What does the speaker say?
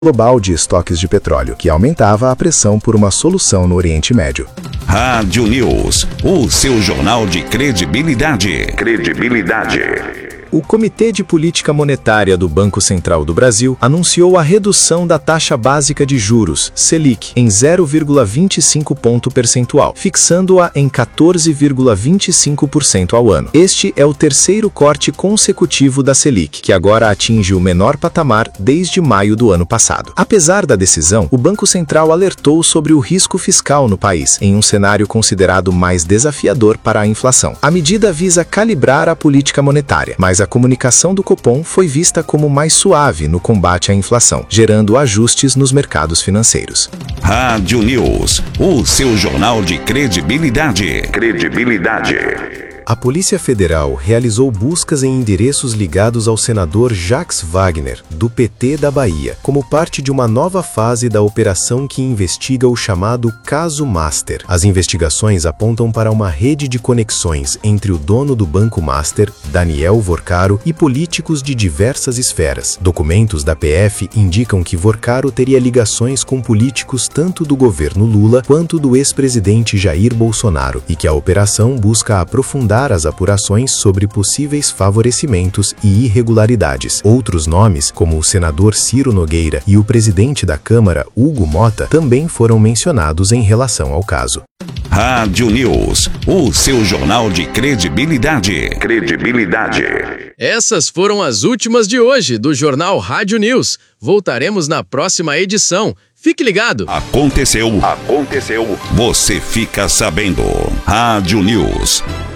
global de estoques de petróleo, que aumentava a pressão por uma solução no Oriente Médio. Rádio News, o seu jornal de credibilidade. O Comitê de Política Monetária do Banco Central do Brasil anunciou a redução da taxa básica de juros, Selic, em 0,25 ponto percentual, fixando-a em 14,25% ao ano. Este é o terceiro corte consecutivo da Selic, que agora atinge o menor patamar desde maio do ano passado. Apesar da decisão, o Banco Central alertou sobre o risco fiscal no país, em um cenário considerado mais desafiador para a inflação. A medida visa calibrar a política monetária, mas a comunicação do Copom foi vista como mais suave no combate à inflação, gerando ajustes nos mercados financeiros. Rádio News, o seu jornal de credibilidade. A Polícia Federal realizou buscas em endereços ligados ao senador Jacques Wagner, do PT da Bahia, como parte de uma nova fase da operação que investiga o chamado Caso Master. As investigações apontam para uma rede de conexões entre o dono do Banco Master, Daniel Vorcaro, e políticos de diversas esferas. Documentos da PF indicam que Vorcaro teria ligações com políticos tanto do governo Lula quanto do ex-presidente Jair Bolsonaro, e que a operação busca aprofundar as apurações sobre possíveis favorecimentos e irregularidades. Outros nomes, como o senador Ciro Nogueira e o presidente da Câmara, Hugo Mota, também foram mencionados em relação ao caso. Rádio News, o seu jornal de credibilidade. Essas foram as últimas de hoje do Jornal Rádio News. Voltaremos na próxima edição. Fique ligado. Aconteceu. Você fica sabendo. Rádio News.